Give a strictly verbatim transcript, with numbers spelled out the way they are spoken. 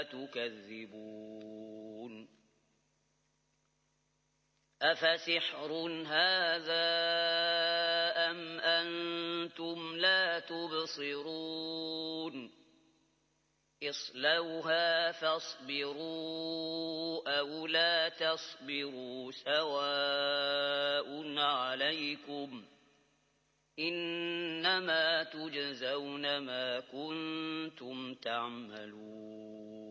تكذبون أفسحر هذا أم أنتم لا تبصرون اصلوها فاصبروا أو لا تصبروا سواء عليكم إنما تجزون ما كنتم تعملون